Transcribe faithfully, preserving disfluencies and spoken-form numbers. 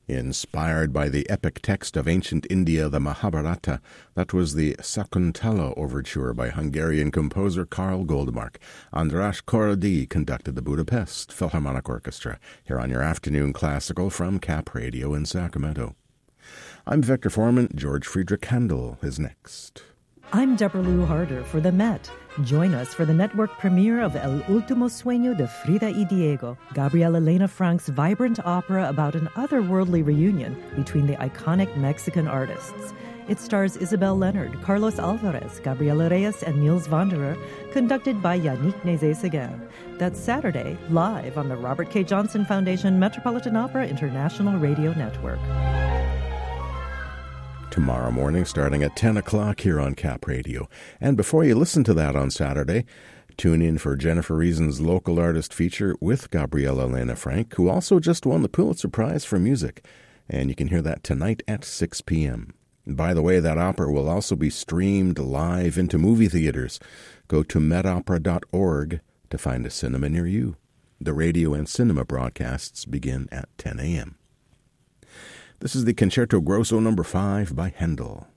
Inspired by the epic text of ancient India, the Mahabharata, that was the Sakuntala Overture by Hungarian composer Karl Goldmark. András Korody conducted the Budapest Philharmonic Orchestra, here on your afternoon classical from Cap Radio in Sacramento. I'm Victor Foreman. George Friedrich Handel is next. I'm Deborah Lou Harder for the Met. Join us for the network premiere of El Último Sueño de Frida y Diego, Gabriela Elena Frank's vibrant opera about an otherworldly reunion between the iconic Mexican artists. It stars Isabel Leonard, Carlos Alvarez, Gabriela Reyes, and Niels Wanderer, conducted by Yannick Nézet-Séguin. That's Saturday, live on the Robert K. Johnson Foundation Metropolitan Opera International Radio Network. Tomorrow morning, starting at ten o'clock here on Cap Radio. And before you listen to that on Saturday, tune in for Jennifer Reason's local artist feature with Gabriela Elena Frank, who also just won the Pulitzer Prize for Music. And you can hear that tonight at six p.m. By the way, that opera will also be streamed live into movie theaters. Go to medopera dot org to find a cinema near you. The radio and cinema broadcasts begin at ten a.m. This is the Concerto Grosso number five by Handel.